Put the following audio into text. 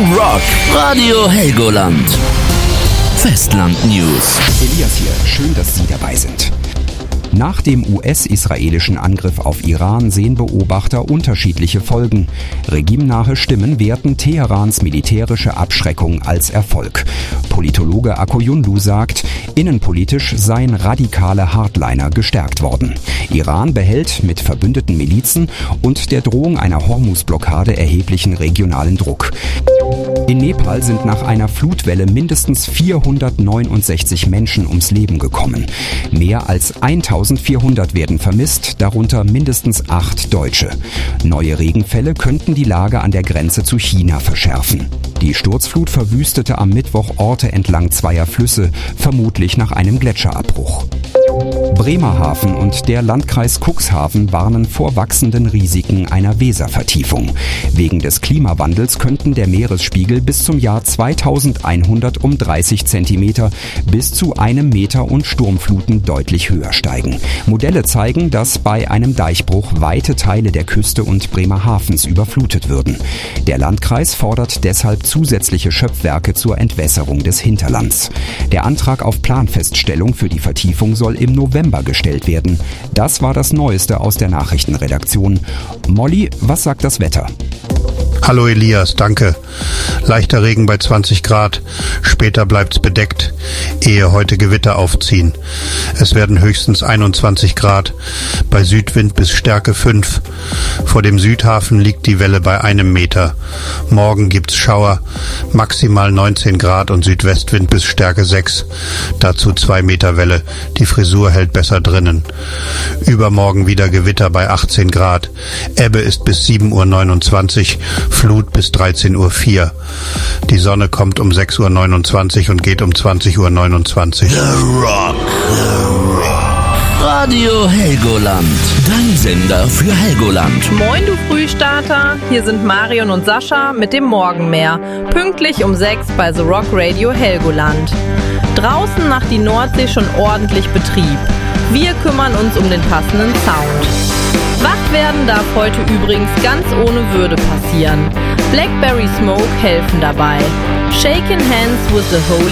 Rock Radio Helgoland. Festland News. Elias hier, schön, dass Sie dabei sind. Nach dem US-israelischen Angriff auf Iran sehen Beobachter unterschiedliche Folgen. Regimenahe Stimmen werten Teherans militärische Abschreckung als Erfolg. Politologe Akoyunlu sagt, innenpolitisch seien radikale Hardliner gestärkt worden. Iran behält mit verbündeten Milizen und der Drohung einer Hormuz-Blockade erheblichen regionalen Druck. In Nepal sind nach einer Flutwelle mindestens 469 Menschen ums Leben gekommen. Mehr als 1400 werden vermisst, darunter mindestens 8 Deutsche. Neue Regenfälle könnten die Lage an der Grenze zu China verschärfen. Die Sturzflut verwüstete am Mittwoch Orte entlang zweier Flüsse, vermutlich nach einem Gletscherabbruch. Bremerhaven und der Landkreis Cuxhaven warnen vor wachsenden Risiken einer Weservertiefung. Wegen des Klimawandels könnten der Meeresspiegel bis zum Jahr 2100 um 30 Zentimeter bis zu 1 Meter und Sturmfluten deutlich höher steigen. Modelle zeigen, dass bei einem Deichbruch weite Teile der Küste und Bremerhavens überflutet würden. Der Landkreis fordert deshalb zusätzliche Schöpfwerke zur Entwässerung des Hinterlands. Der Antrag auf Planfeststellung für die Vertiefung soll im November gestellt werden. Das war das Neueste aus der Nachrichtenredaktion. Molly, was sagt das Wetter? Hallo Elias, danke. Leichter Regen bei 20 Grad. Später bleibt's bedeckt, ehe heute Gewitter aufziehen. Es werden höchstens 21 Grad, bei Südwind bis Stärke 5. Vor dem Südhafen liegt die Welle bei 1 Meter. Morgen gibt's Schauer, maximal 19 Grad und Südwestwind bis Stärke 6. Dazu 2 Meter Welle. Die Frisur hält besser drinnen. Übermorgen wieder Gewitter bei 18 Grad. Ebbe ist bis 7:29 Uhr. Flut bis 13:04 Uhr. Die Sonne kommt um 6:29 Uhr und geht um 20:29 Uhr. The Rock. Radio Helgoland. Dein Sender für Helgoland. Moin, du Frühstarter. Hier sind Marion und Sascha mit dem Morgenmeer. Pünktlich um 6 bei The Rock Radio Helgoland. Draußen macht die Nordsee schon ordentlich Betrieb. Wir kümmern uns um den passenden Sound. Wach werden darf heute übrigens ganz ohne Würde passieren. Blackberry Smoke helfen dabei. Shaking Hands with the Holy